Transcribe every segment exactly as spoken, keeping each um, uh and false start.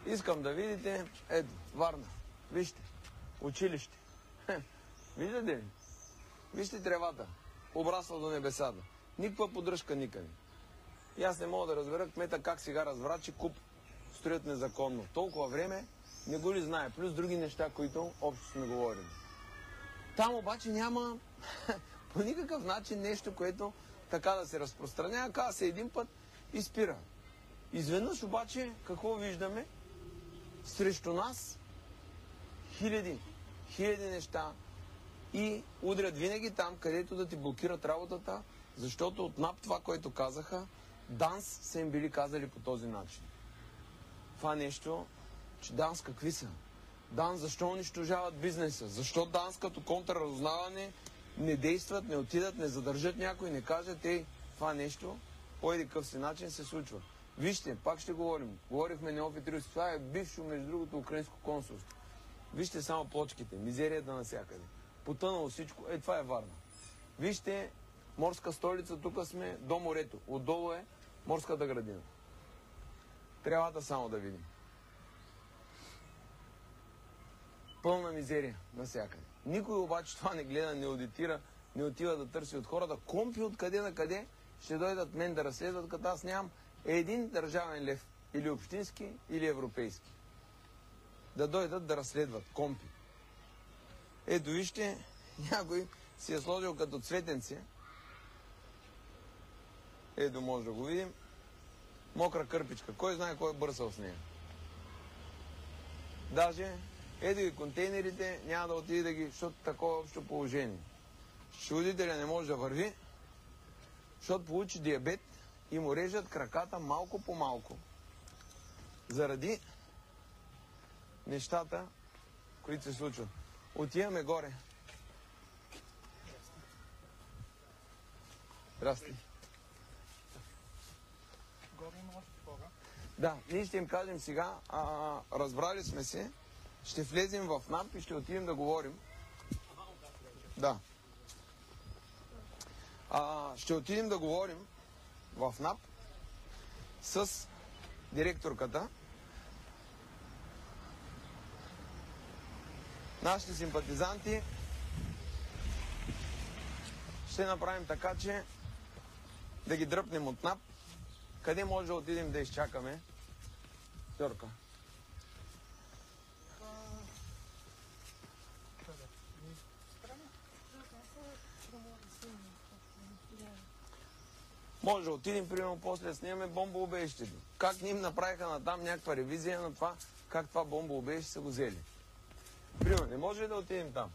Искам да видите, ето, Варна. Вижте, училище. Виждате ли? Вижте тревата, обрасла до небесата. Никаква поддръжка никъде. И аз не мога да разбера кмета как сега разбра, че куп строят незаконно. Толкова време не го ли знае. Плюс други неща, които общо сме говорили. Там обаче няма по никакъв начин нещо, което така да се разпространява. Казва се един път и спира. Изведнъж обаче какво виждаме? Срещу нас хиляди, хиляди неща и удрят винаги там, където да ти блокират работата, защото от НАП това, което казаха, ДАНС са им били казали по този начин. Това нещо, че ДАНС какви са? ДАНС защо унищожават бизнеса? Защо ДАНС като контрразузнаване не действат, не отидат, не задържат някой, не кажат, ей, това нещо по един къв си начин се случва. Вижте, пак ще говорим. Говорихме Неофит Рилски. Това е бившо, между другото, украинско консулство. Вижте само плочките, мизерията навсякъде. Потънало всичко. Е, това е Варна. Вижте, морска столица, тук сме до морето. Отдолу е морската градина. Трябвата само да видим. Пълна мизерия навсякъде. Никой обаче това не гледа, не аудитира, не отива да търси от хората. Компи откъде на къде ще дойдат мен да разследват, като аз нямам един държавен лев. Или общински, или европейски. Да дойдат да разследват компи. Ето вижте, някой си е сложил като цветенце. Ето може да го видим. Мокра кърпичка. Кой знае кой е бърсал с нея. Даже ето и контейнерите няма да отиде да ги, защото такова общо положение. Счетоводителя не може да върви, защото получи диабет и му режат краката малко по малко. Заради нещата, които се случват. Отиваме горе. Здрасти. Горе има още хора. Да, ние ще им кажем сега, а, разбрали сме се, ще влезем в НАП и ще отидем да говорим. Да. А, ще отидем да говорим в НАП с директорката. Нашите симпатизанти ще направим така, че да ги дръпнем от НАП. Къде може да отидем да изчакаме? Търка. Може да отидем, примерно, после да снимаме бомбоубежището. Как ни им направиха на там някаква ревизия на това, как това бомбоубежище са го взели. Примерно, не може ли да отидем там?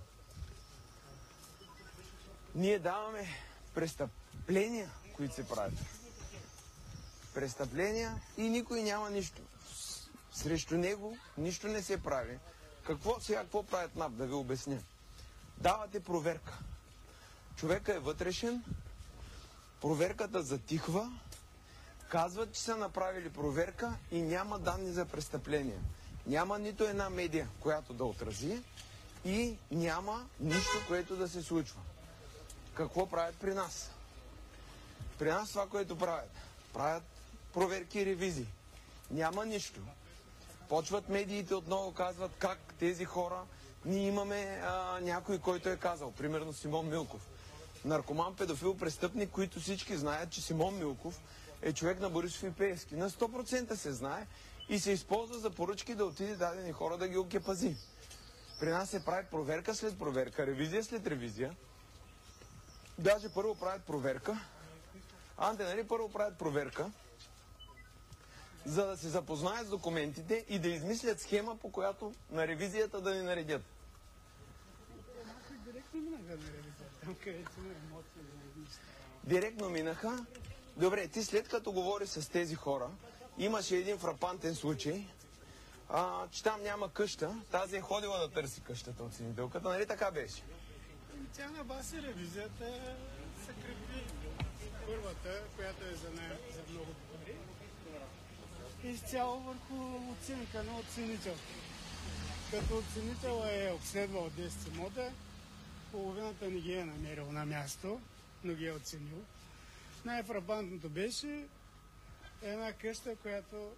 Ние даваме престъпления, които се правят. Престъпления и никой няма нищо. Срещу него нищо не се прави. Какво сега, какво правят НАП, да ви обясня? Давате проверка. Човека е вътрешен, проверката затихва, казват, че са направили проверка и няма данни за престъпления. Няма нито една медия, която да отрази и няма нищо, което да се случва. Какво правят при нас? При нас това, което правят. Правят проверки и ревизии. Няма нищо. Почват медиите отново, казват как тези хора, ние имаме а, някой, който е казал, примерно Симон Милков. Наркоман, педофил, престъпник, които всички знаят, че Симон Милков е човек на Борисов и Пеевски. На сто процента се знае и се използва за поръчки да отиде дадени хора да ги окепази. При нас се прави проверка след проверка, ревизия след ревизия. Даже първо правят проверка. Анте, нали първо правят проверка, за да се запознаят с документите и да измислят схема, по която на ревизията да ни наредят. Директно минаха на ревизията, там където има емоции. Директно минаха. Добре, ти след като говори с тези хора, имаше един фрапантен случай, а, че там няма къща. Тази е ходила да търси къщата оценителката, нали така беше? Тя на база ревизията се крепи. Първата, която е за, не, за много пари, изцяло върху оценка на оценител. Като оценител е обследвал десет имота, половината не ги е намерил на място, но ги е оценил. Най-фрапантното беше една къща, която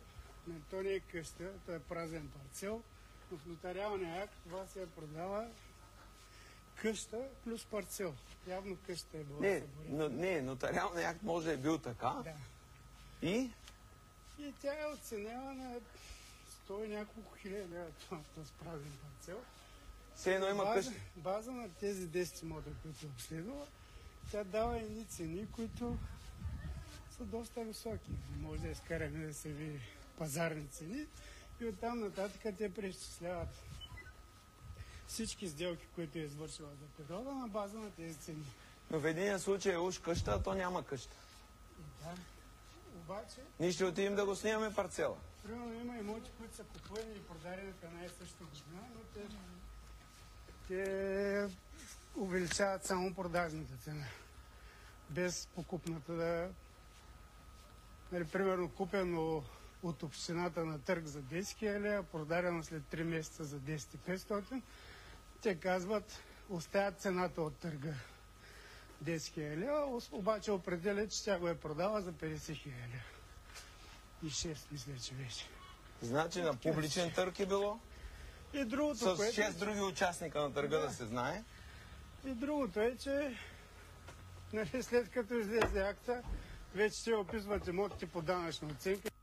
Не, то не е къща, то е празен парцел, но в нотариалния акт това се продава къща плюс парцел. Явно къща е била Не, съборена. но, не, нотариалният акт може да е бил така. Да. И И тя е оценена на сто и няколко хиляди лева този празен парцел. все едно има база, къща. база на тези десет имота, които е обследвала, тя дава едни цени, които са доста високи. Може да изкараме да се види пазарни цени и оттам нататък те преизчисляват всички сделки, които е извършила за периода на база на тези цени. Но в един случай е уж къща, а то няма къща. Да. Обаче, Ние ще отидем да го снимаме парцела. примерно има имоти, които са купувани и продадени в една и съща година, но те, те увеличават само продажната цена. Без покупната да... Нали, примерно купено от общината на търг за десет хиляди лева, продадено след три месеца за десет хиляди и петстотин, те казват, оставят цената от търга десет хиляди лева, обаче определят, че тя го е продала за петдесет хиляди лева. И шест, мисля, че беше. Значи на публичен търг е било. И другото, С което, шест други участника на търга да, Да. се знае. и другото е, че нали, след като излезе акта, вече те описват имотите по данъчна оценка.